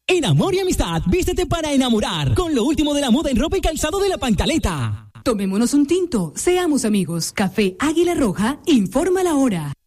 En Amor y Amistad, vístete para enamorar con lo último de la moda en ropa y calzado de La Pancaleta. Tomémonos un tinto, seamos amigos. Café Águila Roja informa la hora.